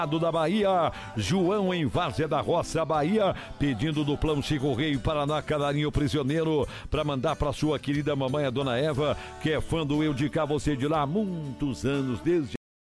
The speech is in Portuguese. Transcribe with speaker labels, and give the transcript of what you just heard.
Speaker 1: da Bahia, João em Várzea da Roça, Bahia, pedindo do Plano Chico Rei Paraná, Canarinho Prisioneiro, para mandar para sua querida mamãe, a dona Eva, que é fã do Eu de Cá, Você de Lá há muitos anos, desde